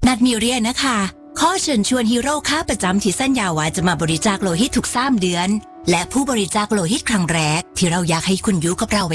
นัดมีเรียนะคะข้อเชิญชวนฮีโร่ค้าประจำที่สัญญาว่าจะมาบริจาคโลหิตทุก3 เดือนและผู้บริจาคโลหิตครั้งแรกที่เราอยากให้คุณอยู่กับเรา